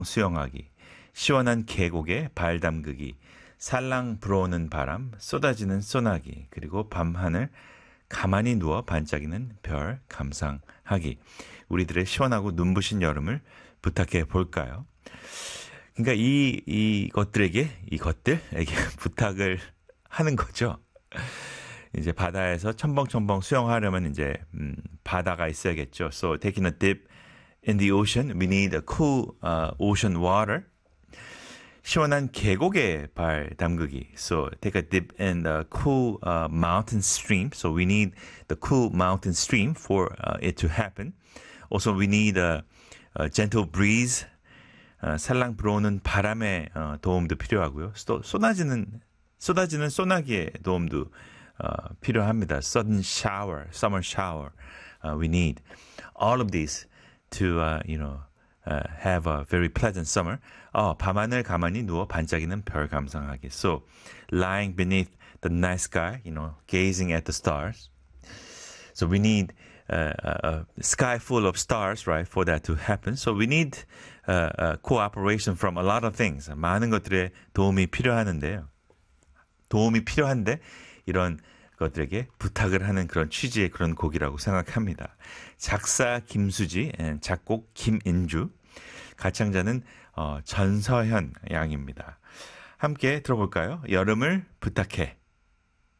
수영하기, 시원한 계곡에 발 담그기, 살랑 불어오는 바람, 쏟아지는 소나기, 그리고 밤하늘 가만히 누워 반짝이는 별 감상하기. 우리들의 시원하고 눈부신 여름을 부탁해 볼까요? 그러니까 이것들에게 부탁을 하는 거죠. 이제 바다에서 첨벙첨벙 수영하려면 이제 바다가 있어야겠죠. So taking a dip in the ocean, we need a cool ocean water. 시원한 계곡에 발 담그기. So take a dip in the cool mountain stream. So we need the cool mountain stream for it to happen. Also we need a gentle breeze. 살랑 불어오는 바람의 도움도 필요하고요. 또 쏟아지는 소나기의 도움도 필요합니다. Sudden shower, summer shower. We need all of these to have a very pleasant summer. 밤하늘 가만히 누워 반짝이는 별 감상하기. So lying beneath the night sky, gazing at the stars. So we need a sky full of stars, right, for that to happen. So we need cooperation from a lot of things. 많은 것들의 도움이 필요한데 이런 것들에게 부탁을 하는 그런 취지의 그런 곡이라고 생각합니다. 작사 김수지, 작곡 김인주, 가창자는 전서현 양입니다. 함께 들어볼까요? 여름을 부탁해.